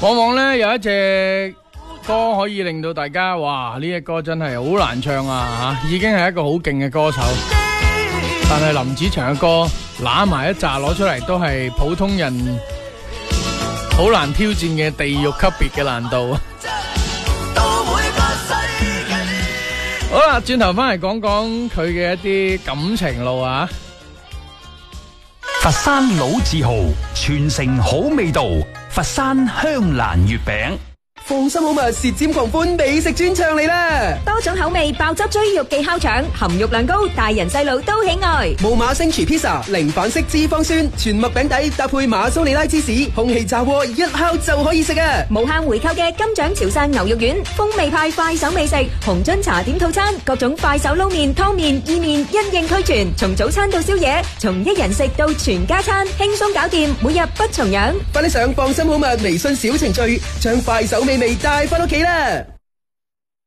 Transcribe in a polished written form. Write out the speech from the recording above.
往往呢有一隻歌可以令到大家哇，呢隻歌真係好難唱啊吓，已經係一個好勁嘅歌手，但係林子祥嘅歌揦埋一紮攞出嚟，都係普通人好難挑戰嘅地獄級別嘅難度。好啦，轉頭翻嚟講講佢嘅一啲感情路啊。 佛山老字號，傳承好味道，佛山香蘭月餅。 放心好物，舌尖狂歡美食專場嚟啦！ 多種口味爆汁追肉記烤腸，含肉量高，大人細路都喜愛。 無碼星廚 pizza，零反式脂肪酸，全麥餅底搭配馬蘇里拉芝士，空氣炸鍋一烤就可以食啊！ 無限回購嘅金獎潮汕牛肉丸，風味派快手美食，紅樽茶點套餐，各種快手撈麵、湯麵、意麵因應俱全，從早餐到宵夜，從一人食到全家餐，輕鬆搞掂，每日不重樣。 快啲上放心好物微信小程序，將快手美味帶翻屋企啦！